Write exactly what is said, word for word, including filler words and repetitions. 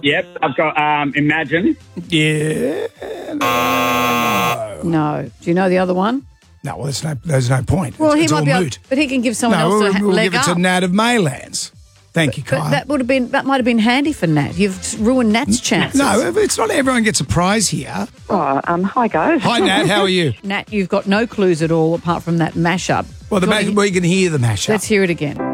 Yep, I've got um, Imagine. Yeah. No. No. Do you know the other one? No, well, there's no, there's no point. Well, it's, he it's might all be able, moot. but he can give someone No, else we'll, a ha- we'll leg give it up. to Nat of Maylands. Thank you, But Kyle. that would have been that might have been handy for Nat. You've ruined Nat's chances. No, it's not everyone gets a prize here. Oh, um, hi guys. Hi, Nat. How are you? Nat, you've got no clues at all apart from that mashup. Well, the Do you ma- want to- well, you can hear the mashup. Let's hear it again.